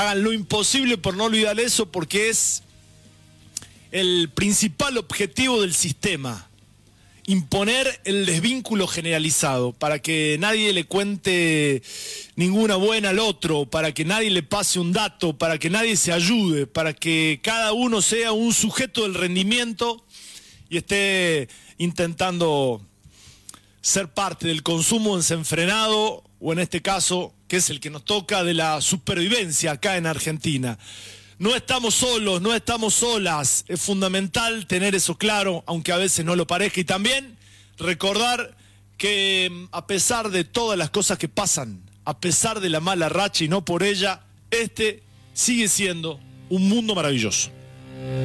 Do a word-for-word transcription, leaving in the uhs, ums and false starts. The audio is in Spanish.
hagan lo imposible por no olvidar eso, porque es el principal objetivo del sistema. Imponer el desvínculo generalizado, para que nadie le cuente ninguna buena al otro, para que nadie le pase un dato, para que nadie se ayude, para que cada uno sea un sujeto del rendimiento y esté intentando ser parte del consumo desenfrenado, o en este caso, que es el que nos toca, de la supervivencia acá en Argentina. No estamos solos, no estamos solas. Es fundamental tener eso claro, aunque a veces no lo parezca. Y también recordar que a pesar de todas las cosas que pasan, a pesar de la mala racha y no por ella, este sigue siendo un mundo maravilloso.